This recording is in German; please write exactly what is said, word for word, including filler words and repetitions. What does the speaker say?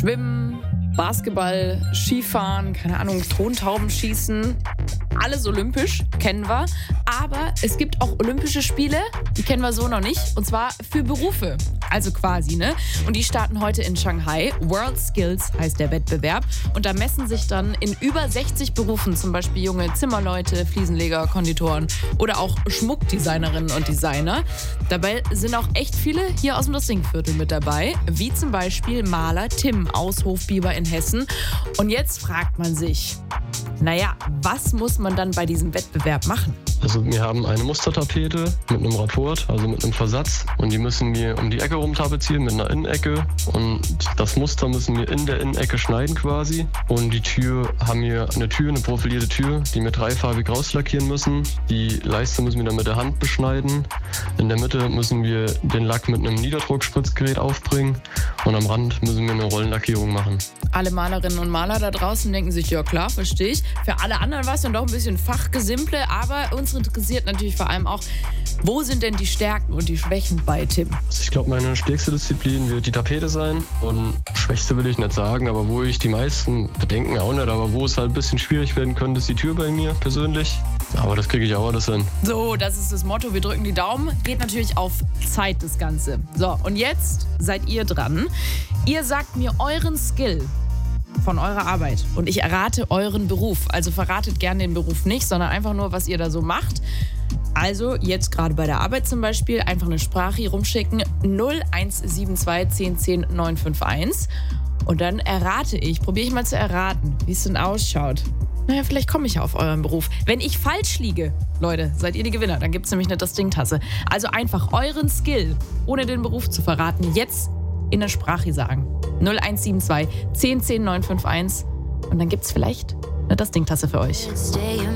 Schwimmen, Basketball, Skifahren, keine Ahnung, Tontaubenschießen. Alles olympisch, kennen wir. Aber es gibt auch Olympische Spiele, die kennen wir so noch nicht. Und zwar für Berufe. Also quasi, ne? Und die starten heute in Shanghai. World Skills heißt der Wettbewerb. Und da messen sich dann in über sechzig Berufen, zum Beispiel junge Zimmerleute, Fliesenleger, Konditoren oder auch Schmuckdesignerinnen und Designer. Dabei sind auch echt viele hier aus dem Lustingviertel mit dabei. Wie zum Beispiel Maler Tim aus Hofbieber in Hessen. Und jetzt fragt man sich, naja, was muss man dann bei diesem Wettbewerb machen? Also wir haben eine Mustertapete mit einem Rapport, also mit einem Versatz. Und die müssen wir um die Ecke rum tapezieren mit einer Innenecke. Und das Muster müssen wir in der Innenecke schneiden quasi. Und die Tür haben wir eine Tür, eine profilierte Tür, die wir dreifarbig rauslackieren müssen. Die Leiste müssen wir dann mit der Hand beschneiden. In der Mitte müssen wir den Lack mit einem Niederdruckspritzgerät aufbringen. Und am Rand müssen wir eine Rollenlackierung machen. Alle Malerinnen und Maler da draußen denken sich, ja klar, verstehe ich. Für alle anderen war es dann doch ein bisschen Fachgesimple, aber uns interessiert natürlich vor allem auch, wo sind denn die Stärken und die Schwächen bei Tim? Ich glaube, meine stärkste Disziplin wird die Tapete sein. Und schwächste will ich nicht sagen, aber wo ich die meisten bedenken auch nicht, aber wo es halt ein bisschen schwierig werden könnte, ist die Tür bei mir persönlich. Aber das kriege ich auch alles hin. So, das ist das Motto, wir drücken die Daumen. Geht natürlich auf Zeit das Ganze. So, und jetzt seid ihr dran. Ihr sagt mir euren Skill von eurer Arbeit und ich errate euren Beruf. Also verratet gerne den Beruf nicht, sondern einfach nur, was ihr da so macht. Also jetzt gerade bei der Arbeit zum Beispiel einfach eine Sprache rumschicken null eins sieben zwei zehn zehn neun fünf eins und dann errate ich, probiere ich mal zu erraten, wie es denn ausschaut. Naja, vielleicht komme ich ja auf euren Beruf. Wenn ich falsch liege, Leute, seid ihr die Gewinner. Dann gibt es nämlich eine Das Ding-Tasse. Also einfach euren Skill, ohne den Beruf zu verraten, jetzt in der Sprache sagen. null eins sieben zwei zehn zehn neun fünf eins und dann gibt es vielleicht eine Das Ding-Tasse für euch.